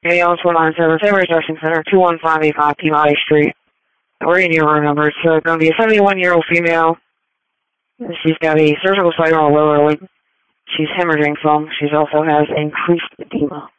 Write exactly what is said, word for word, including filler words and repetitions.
A L two nine seven, Savory Testing Center, two one five eight five Peabody Street. We're in your room number. It's uh, going to be a seventy-one-year-old female. She's got a surgical site on her lower leg. She's hemorrhaging some. She also has increased edema.